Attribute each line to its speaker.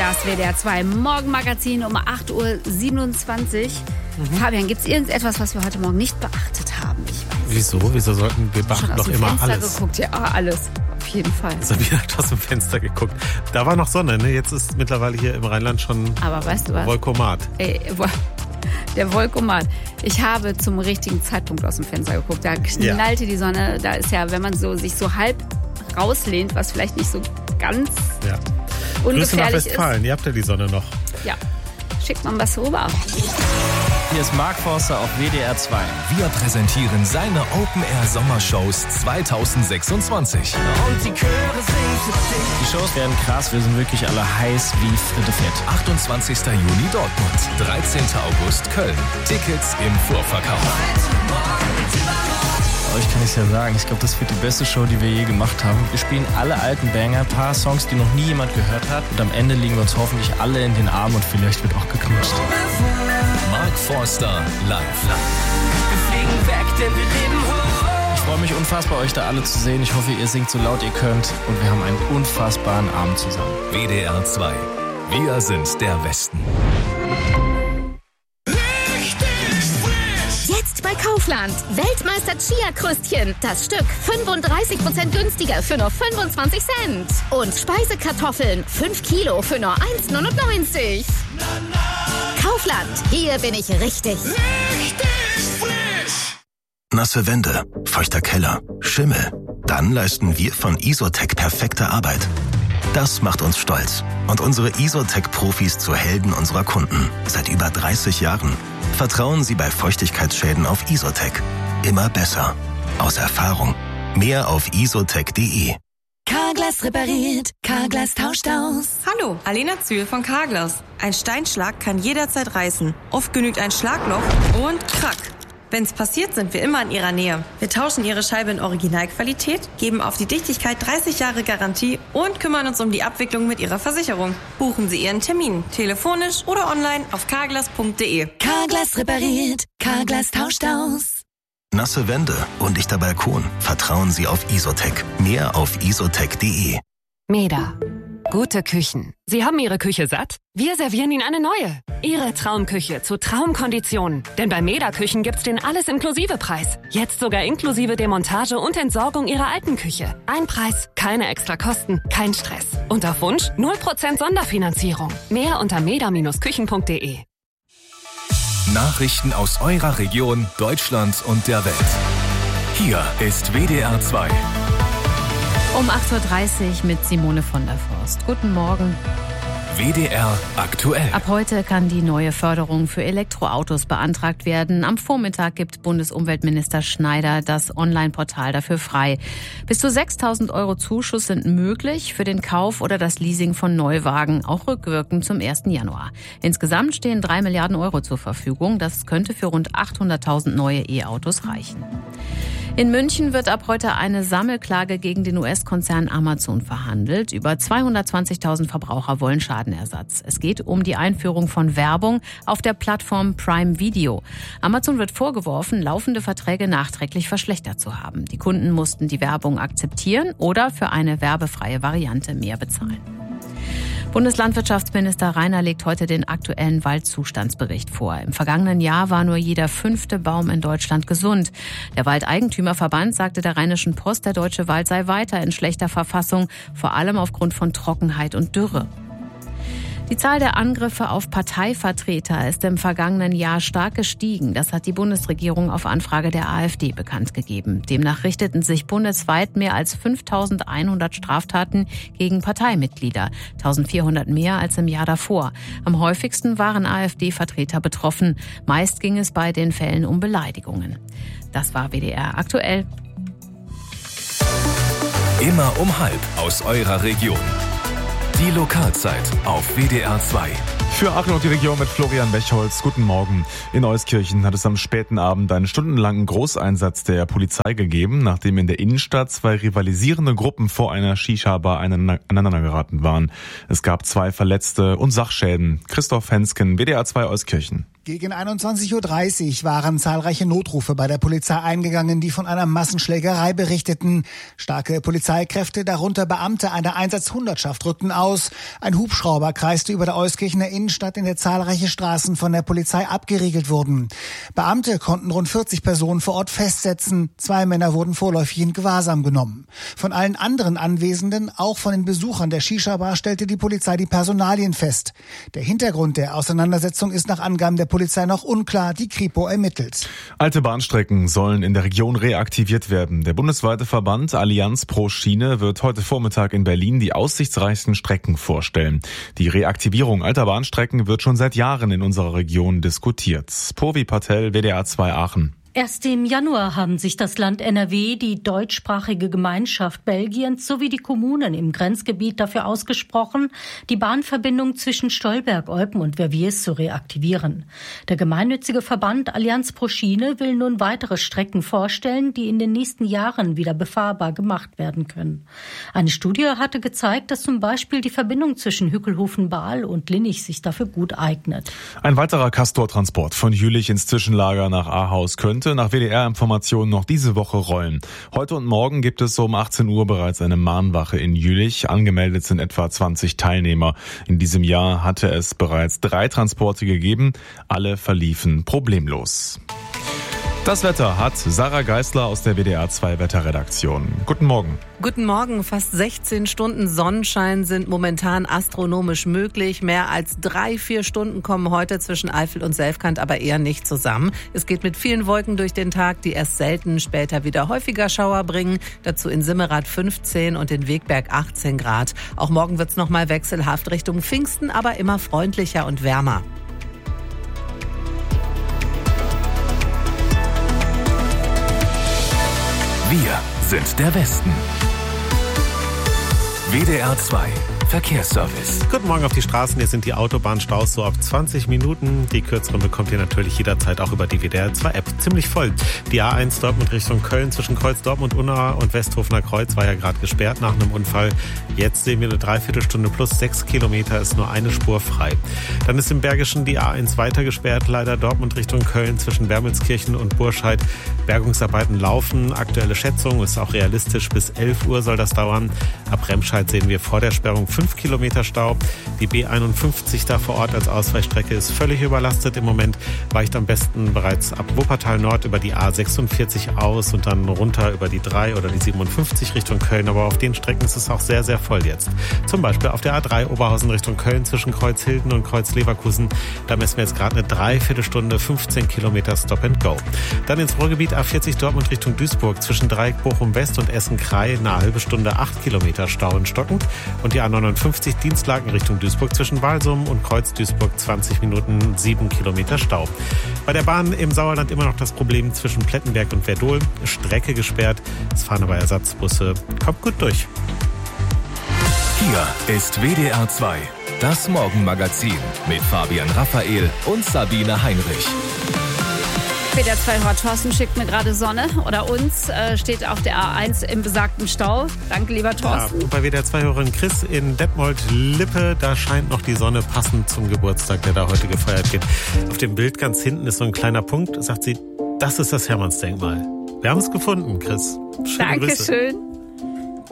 Speaker 1: Das WDR 2 Morgenmagazin um 8.27 Uhr. Fabian, gibt es irgendetwas, was wir heute Morgen nicht beachtet haben? Ich weiß.
Speaker 2: Wieso? Wieso sollten wir beachten doch immer
Speaker 1: Fenster
Speaker 2: alles?
Speaker 1: Geguckt. Ja, alles. Auf jeden Fall.
Speaker 2: Sabine hat aus dem Fenster geguckt. Da war noch Sonne, ne? Jetzt ist mittlerweile hier im Rheinland schon
Speaker 1: Aber weißt du was?
Speaker 2: Volkomat.
Speaker 1: Der Volkomat. Ich habe zum richtigen Zeitpunkt aus dem Fenster geguckt. Da knallte die Sonne. Da ist ja, wenn man sich so halb rauslehnt, was vielleicht nicht so ganz ungefährlich
Speaker 2: Grüße nach Westfalen. Ihr habt ja die Sonne noch.
Speaker 1: Ja, schickt man was rüber.
Speaker 3: Hier ist Mark Forster auf WDR 2.
Speaker 4: Wir präsentieren seine Open-Air-Sommershows 2026.
Speaker 3: Und die Chöre singen für dich. Die Shows werden krass, wir sind wirklich alle heiß wie Fritte Fett.
Speaker 4: 28. Juni Dortmund, 13. August Köln. Tickets im Vorverkauf.
Speaker 3: Euch kann ich es ja sagen, ich glaube, das wird die beste Show, die wir je gemacht haben. Wir spielen alle alten Banger, ein paar Songs, die noch nie jemand gehört hat. Und am Ende liegen wir uns hoffentlich alle in den Armen und vielleicht wird auch geknutscht.
Speaker 4: Mark Forster live.
Speaker 3: Wir fliegen weg, denn wir leben hoch. Ich freue mich unfassbar, euch da alle zu sehen. Ich hoffe, ihr singt so laut ihr könnt. Und wir haben einen unfassbaren Abend zusammen.
Speaker 4: WDR 2. Wir sind der Westen.
Speaker 5: Jetzt bei Kaufland. Weltmeister Chia-Krüstchen. Das Stück 35% günstiger für nur 25 Cent. Und Speisekartoffeln 5 Kilo für nur 1,99. Kaufland. Hier bin ich richtig.
Speaker 6: Nasse Wände, feuchter Keller, Schimmel. Dann leisten wir von Isotec perfekte Arbeit. Das macht uns stolz. Und unsere Isotec-Profis zu Helden unserer Kunden. Seit über 30 Jahren. Vertrauen Sie bei Feuchtigkeitsschäden auf Isotec. Immer besser. Aus Erfahrung. Mehr auf isotec.de.
Speaker 5: Carglass repariert. Carglass tauscht aus.
Speaker 7: Hallo, Alena Zühl von Carglass. Ein Steinschlag kann jederzeit reißen. Oft genügt ein Schlagloch und krack. Wenn's passiert, sind wir immer in Ihrer Nähe. Wir tauschen Ihre Scheibe in Originalqualität, geben auf die Dichtigkeit 30 Jahre Garantie und kümmern uns um die Abwicklung mit Ihrer Versicherung. Buchen Sie Ihren Termin, telefonisch oder online auf carglass.de.
Speaker 5: Carglass repariert. Carglass tauscht aus.
Speaker 6: Nasse Wände, undichter Balkon. Vertrauen Sie auf Isotec. Mehr auf isotec.de.
Speaker 8: Meda. Gute Küchen. Sie haben Ihre Küche satt? Wir servieren Ihnen eine neue. Ihre Traumküche zu Traumkonditionen. Denn bei Meda Küchen gibt's den Alles-Inklusive-Preis. Jetzt sogar inklusive Demontage und Entsorgung Ihrer alten Küche. Ein Preis, keine extra Kosten, kein Stress. Und auf Wunsch 0% Sonderfinanzierung. Mehr unter meda-küchen.de.
Speaker 4: Nachrichten aus eurer Region, Deutschland und der Welt. Hier ist WDR 2.
Speaker 9: Um 8.30 Uhr mit Simone von der Forst. Guten Morgen.
Speaker 4: WDR aktuell.
Speaker 9: Ab heute kann die neue Förderung für Elektroautos beantragt werden. Am Vormittag gibt Bundesumweltminister Schneider das Online-Portal dafür frei. Bis zu 6.000 € Zuschuss sind möglich für den Kauf oder das Leasing von Neuwagen, auch rückwirkend zum 1. Januar. Insgesamt stehen 3 Milliarden € zur Verfügung. Das könnte für rund 800.000 neue E-Autos reichen. In München wird ab heute eine Sammelklage gegen den US-Konzern Amazon verhandelt. Über 220.000 Verbraucher wollen Schadenersatz. Es geht um die Einführung von Werbung auf der Plattform Prime Video. Amazon wird vorgeworfen, laufende Verträge nachträglich verschlechtert zu haben. Die Kunden mussten die Werbung akzeptieren oder für eine werbefreie Variante mehr bezahlen. Bundeslandwirtschaftsminister Reiner legt heute den aktuellen Waldzustandsbericht vor. Im vergangenen Jahr war nur jeder 5. Baum in Deutschland gesund. Der Waldeigentümerverband sagte der Rheinischen Post, der deutsche Wald sei weiter in schlechter Verfassung, vor allem aufgrund von Trockenheit und Dürre. Die Zahl der Angriffe auf Parteivertreter ist im vergangenen Jahr stark gestiegen. Das hat die Bundesregierung auf Anfrage der AfD bekannt gegeben. Demnach richteten sich bundesweit mehr als 5.100 Straftaten gegen Parteimitglieder. 1.400 mehr als im Jahr davor. Am häufigsten waren AfD-Vertreter betroffen. Meist ging es bei den Fällen um Beleidigungen. Das war WDR aktuell.
Speaker 4: Immer um 12:30 aus eurer Region. Die Lokalzeit auf WDR 2.
Speaker 10: Für Aachen und die Region mit Florian Bechholz. Guten Morgen. In Euskirchen hat es am späten Abend einen stundenlangen Großeinsatz der Polizei gegeben, nachdem in der Innenstadt 2 rivalisierende Gruppen vor einer Shisha-Bar aneinander geraten waren. Es gab 2 Verletzte und Sachschäden. Christoph Hensken, WDR 2 Euskirchen.
Speaker 11: Gegen 21.30 Uhr waren zahlreiche Notrufe bei der Polizei eingegangen, die von einer Massenschlägerei berichteten. Starke Polizeikräfte, darunter Beamte einer Einsatzhundertschaft, rückten aus. Ein Hubschrauber kreiste über der Euskirchener Innenstadt, in der zahlreiche Straßen von der Polizei abgeriegelt wurden. Beamte konnten rund 40 Personen vor Ort festsetzen. 2 Männer wurden vorläufig in Gewahrsam genommen. Von allen anderen Anwesenden, auch von den Besuchern der Shisha-Bar, stellte die Polizei die Personalien fest. Der Hintergrund der Auseinandersetzung ist nach Angaben der Polizei noch unklar, die Kripo ermittelt.
Speaker 10: Alte Bahnstrecken sollen in der Region reaktiviert werden. Der bundesweite Verband Allianz pro Schiene wird heute Vormittag in Berlin die aussichtsreichsten Strecken vorstellen. Die Reaktivierung alter Bahnstrecken wird schon seit Jahren in unserer Region diskutiert. Purvi Patel, WDR 2 Aachen.
Speaker 12: Erst im Januar haben sich das Land NRW, die deutschsprachige Gemeinschaft Belgiens sowie die Kommunen im Grenzgebiet dafür ausgesprochen, die Bahnverbindung zwischen Stolberg, Eupen und Verviers zu reaktivieren. Der gemeinnützige Verband Allianz pro Schiene will nun weitere Strecken vorstellen, die in den nächsten Jahren wieder befahrbar gemacht werden können. Eine Studie hatte gezeigt, dass zum Beispiel die Verbindung zwischen Hückelhofen-Baal und Linnich sich dafür gut eignet.
Speaker 10: Ein weiterer Castor-Transport von Jülich ins Zwischenlager nach Ahaus könnte nach WDR-Informationen noch diese Woche rollen. Heute und morgen gibt es so um 18 Uhr bereits eine Mahnwache in Jülich. Angemeldet sind etwa 20 Teilnehmer. In diesem Jahr hatte es bereits 3 Transporte gegeben. Alle verliefen problemlos. Das Wetter hat Sarah Geisler aus der WDR 2 Wetterredaktion. Guten Morgen.
Speaker 13: Guten Morgen. Fast 16 Stunden Sonnenschein sind momentan astronomisch möglich. Mehr als 3-4 Stunden kommen heute zwischen Eifel und Selfkant aber eher nicht zusammen. Es geht mit vielen Wolken durch den Tag, die erst selten, später wieder häufiger Schauer bringen. Dazu in Simmerath 15 und in Wegberg 18 Grad. Auch morgen wird es nochmal wechselhaft Richtung Pfingsten, aber immer freundlicher und wärmer.
Speaker 4: Wir sind der Westen. WDR 2 Verkehrsservice.
Speaker 2: Guten Morgen auf die Straßen. Hier sind die Autobahnstaus so auf 20 Minuten. Die kürzeren bekommt ihr natürlich jederzeit auch über die WDR 2 App. Ziemlich voll. Die A1 Dortmund Richtung Köln zwischen Kreuz Dortmund-Unna und Westhofener Kreuz war ja gerade gesperrt nach einem Unfall. Jetzt sehen wir eine Dreiviertelstunde plus 6 Kilometer, ist nur eine Spur frei. Dann ist im Bergischen die A1 weiter gesperrt. Leider Dortmund Richtung Köln zwischen Wermelskirchen und Burscheid. Bergungsarbeiten laufen. Aktuelle Schätzung ist auch realistisch. Bis 11 Uhr soll das dauern. Ab Remscheid sehen wir vor der Sperrung 5 Kilometer Stau. Die B51 da vor Ort als Ausweichstrecke ist völlig überlastet im Moment. Weicht am besten bereits ab Wuppertal Nord über die A46 aus und dann runter über die 3 oder die 57 Richtung Köln. Aber auf den Strecken ist es auch sehr, sehr voll jetzt. Zum Beispiel auf der A3 Oberhausen Richtung Köln zwischen Kreuzhilden und Kreuz-Leverkusen. Da messen wir jetzt gerade eine Dreiviertelstunde, 15 Kilometer Stop and Go. Dann ins Ruhrgebiet A40 Dortmund Richtung Duisburg zwischen Dreieck Bochum West und Essen-Krei eine halbe Stunde, 8 Kilometer Stau in Stocken. Und die A59 Dienstlaken Richtung Duisburg zwischen Walsum und Kreuz Duisburg 20 Minuten, 7 Kilometer Stau. Bei der Bahn im Sauerland immer noch das Problem zwischen Plettenberg und Werdohl. Strecke gesperrt. Es fahren aber Ersatzbusse. Kommt gut durch.
Speaker 4: Hier ist WDR 2, das Morgenmagazin mit Fabian Raphael und Sabine Heinrich.
Speaker 1: WDR 2 Thorsten schickt mir gerade Sonne oder uns, steht auf der A1 im besagten Stau. Danke, lieber Thorsten.
Speaker 2: Ja, und bei WDR 2-Hörerin Chris in Detmold-Lippe, da scheint noch die Sonne passend zum Geburtstag, der da heute gefeiert wird. Auf dem Bild ganz hinten ist so ein kleiner Punkt, sagt sie, das ist das Hermannsdenkmal. Wir haben es gefunden, Chris. Schöne Grüße.
Speaker 1: Dankeschön.